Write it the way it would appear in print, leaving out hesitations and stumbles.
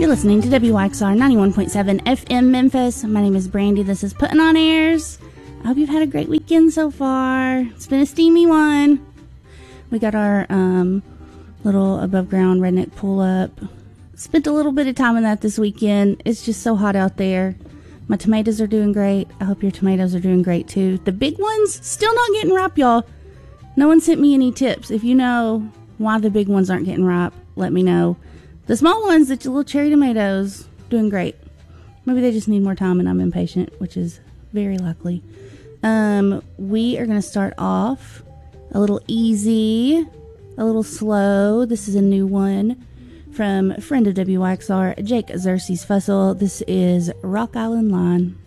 You're listening to WYXR 91.7 FM Memphis. My name is Brandy. This is Putting on Airs. I hope you've had a great weekend so far. It's been a steamy one. We got our little above ground redneck pull up. Spent a little bit of time on that this weekend. It's just so hot out there. My tomatoes are doing great. I hope your tomatoes are doing great too. The big ones still not getting ripe, y'all. No one sent me any tips. If you know why the big ones aren't getting ripe, let me know. The small ones, the little cherry tomatoes, doing great. Maybe they just need more time and I'm impatient, which is very likely. We are going to start off a little easy, a little slow. This is a new one from a friend of WYXR, Jake Xerxes Fussell. This is Rock Island Line.